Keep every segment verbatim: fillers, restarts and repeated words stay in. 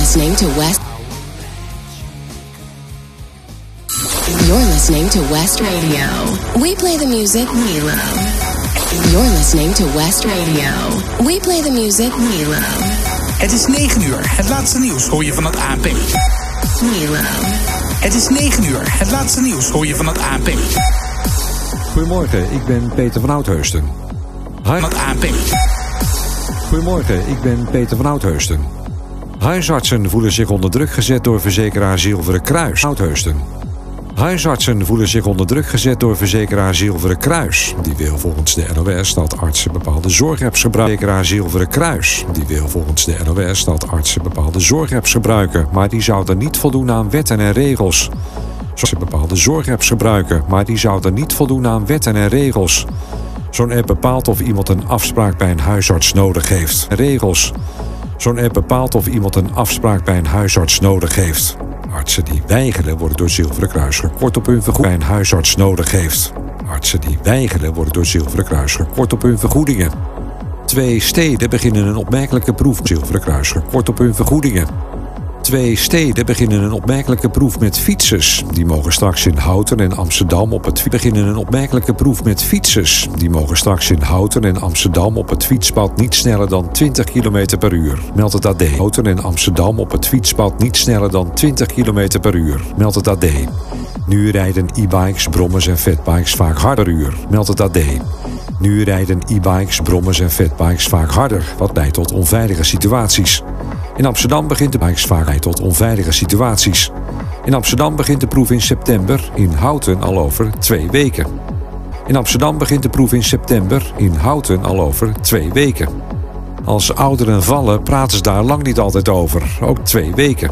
listening to West. You're listening to West Radio. We play the music we love. You're listening to West Radio. We play the music we love. Het is negen uur. Het laatste nieuws hoor je van het A N P. We love. Het is negen uur. Het laatste nieuws hoor je van het A N P. Goedemorgen, ik ben Peter van Oudheusden. Van het A N P. Goedemorgen, ik ben Peter van Oudheusden. Huisartsen voelen zich onder druk gezet door verzekeraar Zilveren Kruis. Oudheusden. Huisartsen voelen zich onder druk gezet door verzekeraar Zilveren Kruis. Die wil volgens de N O S dat artsen bepaalde zorgapps gebruiken. Verzekeraar Zilveren Kruis. Die wil volgens de N O S dat artsen bepaalde zorgapps gebruiken. Maar die zouden niet voldoen aan wetten en regels. Ze bepaalde zorgapps gebruiken, maar die zouden niet voldoen aan wetten en regels. Zo'n app bepaalt of iemand een afspraak bij een huisarts nodig heeft. Regels. Zo'n app bepaalt of iemand een afspraak bij een huisarts nodig heeft. Artsen die weigeren worden door Zilveren Kruis gekort op hun vergoedingen. Bij een huisarts nodig heeft. Artsen die weigeren worden door Zilveren Kruis gekort op hun vergoedingen. Twee steden beginnen een opmerkelijke proef. Zilveren Kruis gekort op hun vergoedingen. Twee steden beginnen een opmerkelijke proef met fietsers. Die mogen straks in Houten en Amsterdam op het beginnen een opmerkelijke proef met fietsers. Die mogen straks in Houten en Amsterdam op het fietspad niet sneller dan twintig kilometer per uur. Meldt het A D. Houten en Amsterdam op het fietspad niet sneller dan twintig kilometer per uur. Meldt het A D. Nu rijden e-bikes, brommers en fatbikes vaak harder uur. Meldt het A D. Nu rijden e-bikes, brommers en fatbikes vaak harder, wat leidt tot onveilige situaties. In Amsterdam begint de bikes vaak leidt tot onveilige situaties. In Amsterdam begint de proef in september, in Houten al over twee weken. In Amsterdam begint de proef in september, in Houten al over twee weken. Als ouderen vallen praten ze daar lang niet altijd over, ook twee weken.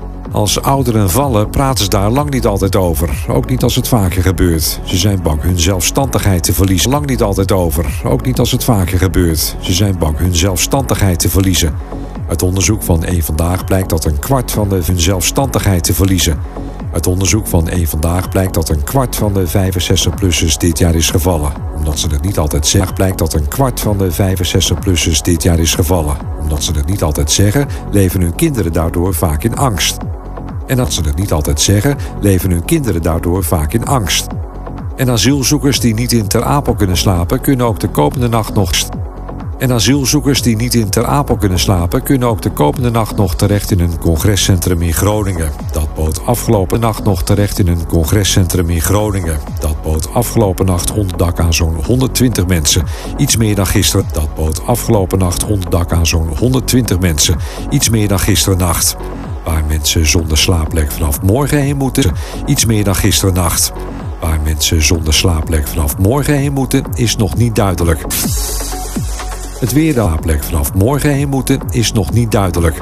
Als ouderen vallen praten ze daar lang niet altijd over, ook niet als het vaker gebeurt. Ze zijn bang hun zelfstandigheid te verliezen. Lang niet altijd over, ook niet als het vaker gebeurt. Ze zijn bang hun zelfstandigheid te verliezen. Uit onderzoek van één Vandaag blijkt dat een kwart van de hun zelfstandigheid te verliezen. Uit onderzoek van één Vandaag blijkt dat een kwart van de vijfenzestig-plussers dit jaar is gevallen. Omdat ze het niet altijd zeggen, blijkt dat een kwart van de vijfenzestig-plussers dit jaar is gevallen. Omdat ze het niet altijd zeggen, leven hun kinderen daardoor vaak in angst. En als ze het niet altijd zeggen, leven hun kinderen daardoor vaak in angst. En asielzoekers die niet in Ter Apel kunnen slapen, kunnen ook de komende nacht nog... En asielzoekers die niet in Ter Apel kunnen slapen, kunnen ook de komende nacht nog terecht in een congrescentrum in Groningen. Dat bood afgelopen nacht nog terecht in een congrescentrum in Groningen. Dat bood afgelopen nacht onderdak aan zo'n honderdtwintig mensen. Iets meer dan gisteren. Dat bood afgelopen nacht onderdak aan zo'n honderdtwintig mensen. Iets meer dan gisterennacht. Waar mensen zonder slaapplek vanaf morgen heen moeten. Iets meer dan gisterennacht. Waar mensen zonder slaapplek vanaf morgen heen moeten, is nog niet duidelijk. Het weer dan plek vanaf morgen heen moeten is nog niet duidelijk.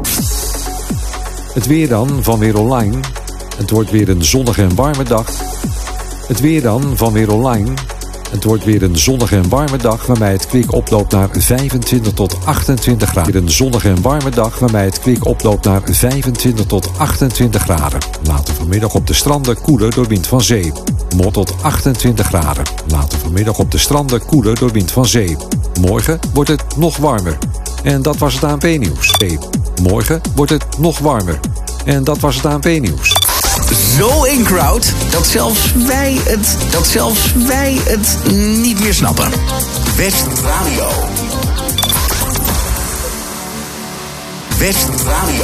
Het weer dan van Weer Online. Het wordt weer een zonnige en warme dag. Het weer dan van Weer Online. Het wordt weer een zonnige en warme dag waarbij het kwik oploopt naar vijfentwintig tot achtentwintig graden. Weer een zonnige en warme dag waarbij het kwik oploopt naar vijfentwintig tot achtentwintig graden. Later vanmiddag op de stranden koeler door wind van zee. Morgen tot achtentwintig graden. Later vanmiddag op de stranden koeler door wind van zee. Morgen wordt het nog warmer. En dat was het A N P-nieuws. Morgen wordt het nog warmer. En dat was het A N P-nieuws. Zo in crowd dat zelfs wij het, dat zelfs wij het niet meer snappen. West Radio. West Radio.